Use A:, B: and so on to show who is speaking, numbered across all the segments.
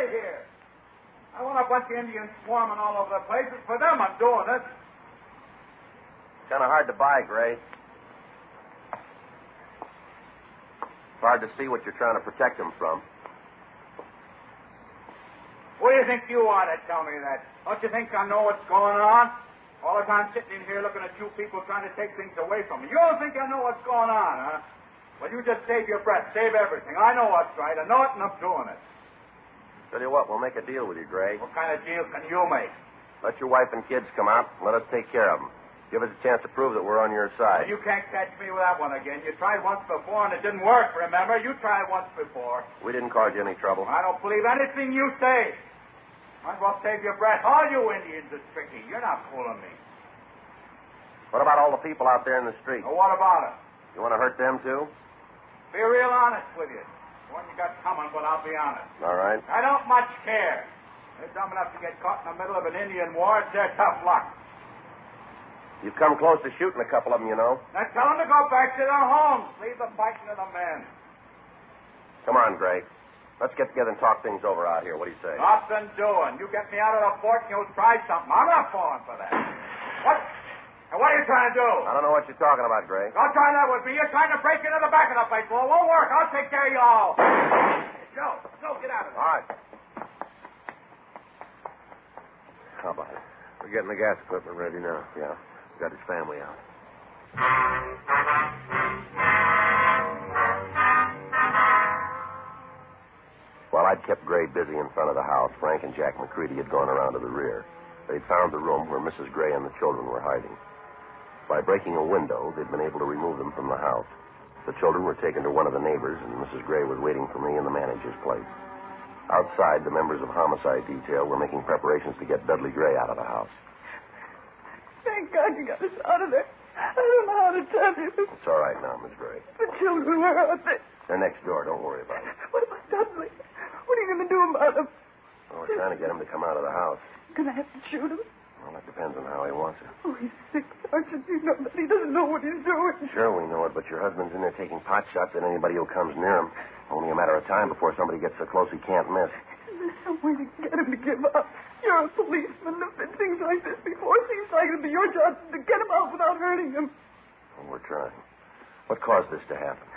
A: stay here. I want a bunch of Indians swarming all over the place. It's for them I'm doing this.
B: It's kind of hard to buy, Gray. It's hard to see what you're trying to protect them from.
A: What do you think you are to tell me that? Don't you think I know what's going on? All the time sitting in here looking at you people trying to take things away from me. You don't think I know what's going on, huh? Well, you just save your breath. Save everything. I know what's right. I know it, and I'm doing it.
B: Tell you what, we'll make a deal with you, Gray.
A: What kind of deal can you make?
B: Let your wife and kids come out and let us take care of them. Give us a chance to prove that we're on your side.
A: You can't catch me with that one again. You tried once before, and it didn't work, remember? You tried once before.
B: We didn't cause you any trouble.
A: I don't believe anything you say. Might as well save your breath. All you Indians are tricky. You're not fooling me.
B: What about all the people out there in the street?
A: Well, what about it?
B: You want to hurt them, too?
A: Be real honest with you. The one you got coming, but I'll be honest.
B: All right.
A: I don't much care. They're dumb enough to get caught in the middle of an Indian war. It's their tough luck.
B: You've come close to shooting a couple of them, you know.
A: Now tell them to go back to their homes. Leave the fighting to the men.
B: Come on, Gray. Let's get together and talk things over out here. What do you say?
A: Nothing doing. You get me out of the fort and you'll try something. I'm not falling for that. What? Now, what are you trying to do?
B: I don't know what you're talking about, Gray.
A: Don't try that with me. You're trying to break into the back of the place. Well, it won't work. I'll take care of you all. Joe, get out of there.
B: All right. How about it? We're getting the gas equipment ready now. Yeah. Got his family out. While I'd kept Gray busy in front of the house, Frank and Jack McCready had gone around to the rear. They'd found the room where Mrs. Gray and the children were hiding. By breaking a window, they'd been able to remove them from the house. The children were taken to one of the neighbors, and Mrs. Gray was waiting for me in the manager's place. Outside, the members of homicide detail were making preparations to get Dudley Gray out of the house.
C: Thank God you got us out of there. I don't know how to tell you.
B: It's all right now, Miss Gray.
C: The children are out there.
B: They're next door. Don't worry about it.
C: What about Dudley? What are you going to do about him?
B: Well, we're trying to get him to come out of the house.
C: Going to have to shoot him?
B: Well, that depends on how he wants it.
C: Oh, he's sick, Sergeant. You know that. He doesn't know what he's doing.
B: Sure, we know it, but your husband's in there taking pot shots at anybody who comes near him. Only a matter of time before somebody gets so close he can't miss.
C: Is there some way to get him to give up? You're a policeman. There's been things like this before. It seems like it'd be your job to get him out without hurting him.
B: Well, we're trying. What caused this to happen?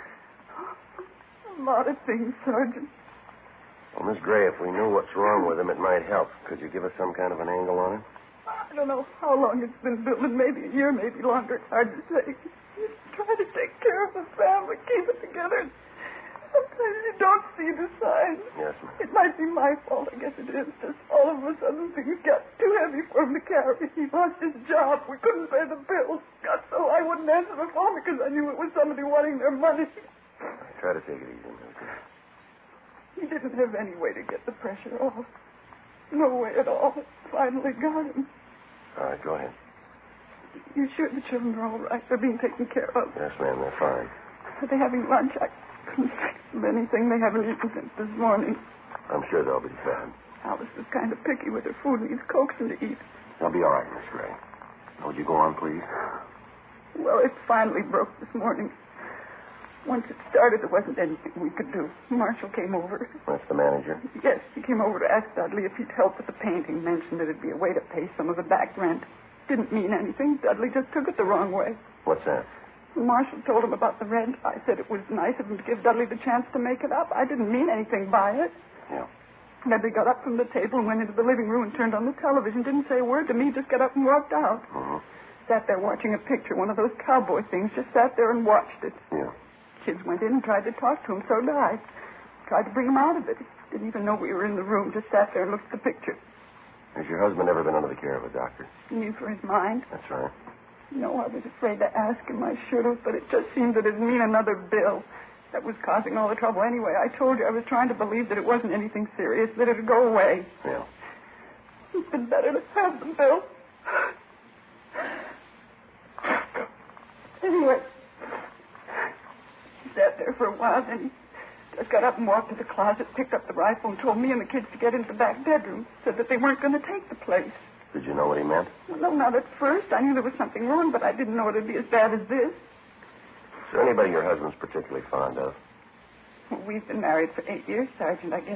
C: A lot of things, Sergeant.
B: Well, Miss Gray, if we knew what's wrong with him, it might help. Could you give us some kind of an angle on it?
C: I don't know how long it's been building. Maybe a year, maybe longer. It's hard to say. He's trying to take care of the family, keep it together. Sometimes you don't see the signs.
B: Yes, ma'am.
C: It might be my fault. I guess it is. Just all of a sudden things got too heavy for him to carry. He lost his job. We couldn't pay the bills. Got so I wouldn't answer the phone because I knew it was somebody wanting their money.
B: Try to take it easy, Miss Gray.
C: He didn't have any way to get the pressure off. No way at all. Finally got him.
B: All right, go ahead.
C: You sure the children are all right? They're being taken care of.
B: Yes, ma'am, they're fine.
C: Are they having lunch? I couldn't think of anything. They haven't eaten since this morning.
B: I'm sure they'll be fed.
C: Alice is kind of picky with her food and needs coaxing to eat.
B: They'll be all right, Miss Gray. Would you go on, please?
C: Well, it finally broke this morning. Once it started, there wasn't anything we could do. Marshall came over.
B: That's the manager?
C: Yes, he came over to ask Dudley if he'd help with the painting. Mentioned that it'd be a way to pay some of the back rent. Didn't mean anything. Dudley just took it the wrong way.
B: What's that?
C: Marshall told him about the rent. I said it was nice of him to give Dudley the chance to make it up. I didn't mean anything by it.
B: Yeah.
C: Dudley got up from the table and went into the living room and turned on the television. Didn't say a word to me, just got up and walked out.
B: Mm-hmm.
C: Sat there watching a picture, one of those cowboy things. Just sat there and watched it.
B: Yeah.
C: Kids went in and tried to talk to him, so did I. Tried to bring him out of it. Didn't even know we were in the room. Just sat there and looked at the picture.
B: Has your husband ever been under the care of a doctor?
C: You mean for his mind?
B: That's right.
C: No, I was afraid to ask him. I should have, but it just seemed that it'd mean another bill. That was causing all the trouble anyway. I told you I was trying to believe that it wasn't anything serious, that it'd go away.
B: Yeah.
C: It's been better to have the bill. Anyway, he sat there for a while, then he just got up and walked to the closet, picked up the rifle, and told me and the kids to get into the back bedroom. Said that they weren't going to take the place.
B: Did you know what he meant?
C: Well, no, not at first. I knew there was something wrong, but I didn't know it'd be as bad as this.
B: Is there anybody your husband's particularly fond of?
C: Well, we've been married for 8 years, Sergeant. I guess